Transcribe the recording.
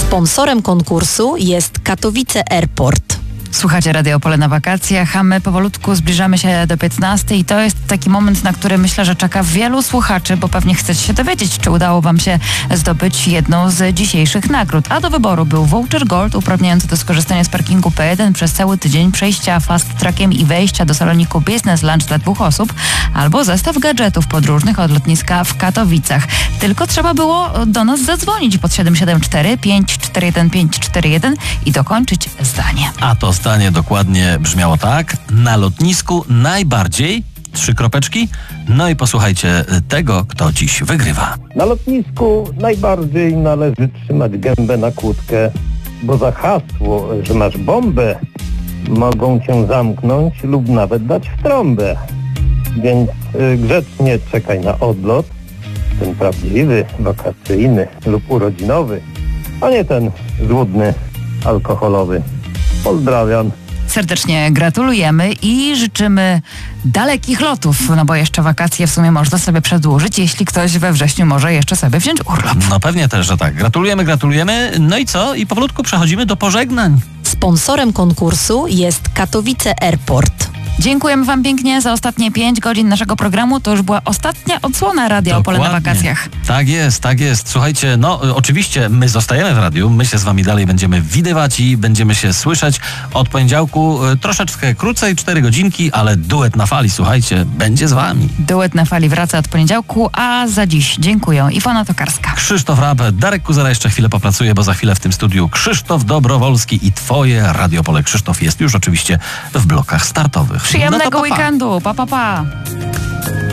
Sponsorem konkursu jest Katowice Airport. Słuchacie Radio Opole na wakacjach, a my powolutku zbliżamy się do 15 i to jest taki moment, na który myślę, że czeka wielu słuchaczy, bo pewnie chcecie się dowiedzieć, czy udało wam się zdobyć jedną z dzisiejszych nagród. A do wyboru był voucher Gold uprawniający do skorzystania z parkingu P1 przez cały tydzień, przejścia fast trackiem i wejścia do saloniku Business Lunch dla 2 osób, albo zestaw gadżetów podróżnych od lotniska w Katowicach. Tylko trzeba było do nas zadzwonić pod 774 541 541 i dokończyć zdanie. A to zdanie dokładnie brzmiało tak: na lotnisku najbardziej, 3 kropeczki. No i posłuchajcie tego, kto dziś wygrywa. Na lotnisku najbardziej należy trzymać gębę na kłódkę, bo za hasło, że masz bombę, mogą cię zamknąć lub nawet dać w trąbę. Więc grzecznie czekaj na odlot, ten prawdziwy, wakacyjny lub urodzinowy, a nie ten złudny, alkoholowy. Pozdrawiam. Serdecznie gratulujemy i życzymy dalekich lotów, no bo jeszcze wakacje w sumie można sobie przedłużyć, jeśli ktoś we wrześniu może jeszcze sobie wziąć urlop. No pewnie też, że tak. Gratulujemy. No i co? I powolutku przechodzimy do pożegnań. Sponsorem konkursu jest Katowice Airport. Dziękujemy wam pięknie za ostatnie 5 godzin naszego programu. To już była ostatnia odsłona Radia Opole na wakacjach. Tak jest. Słuchajcie, no oczywiście my zostajemy w radiu, my się z wami dalej będziemy widywać i będziemy się słyszeć od poniedziałku troszeczkę krócej, 4 godzinki, ale duet na fali, słuchajcie, będzie z wami. Duet na fali wraca od poniedziałku, a za dziś dziękuję Iwona Tokarska, Krzysztof Rap, Darek Kuzera jeszcze chwilę popracuje, bo za chwilę w tym studiu Krzysztof Dobrowolski i twoje Radio Opole. Krzysztof jest już oczywiście w blokach startowych. Przyjemnego weekendu. Pa.